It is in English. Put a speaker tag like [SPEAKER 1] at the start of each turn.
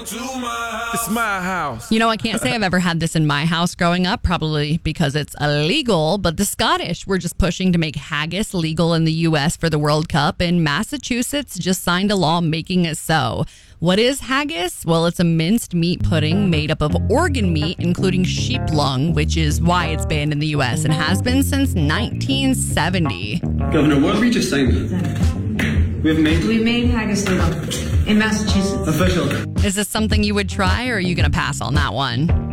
[SPEAKER 1] It's my house.
[SPEAKER 2] You know, I can't say I've ever had this in my house growing up, probably because it's illegal, but the Scottish were just pushing to make haggis legal in the U.S. for the World Cup, and Massachusetts just signed a law making it so. What is haggis? Well, it's a minced meat pudding made up of organ meat, including sheep lung, which is why it's banned in the U.S. and has been since 1970.
[SPEAKER 3] Governor, what have we just signed?
[SPEAKER 4] We made haggis legal in Massachusetts.
[SPEAKER 3] Official.
[SPEAKER 2] Is this something you would try, or are you going to pass on that one?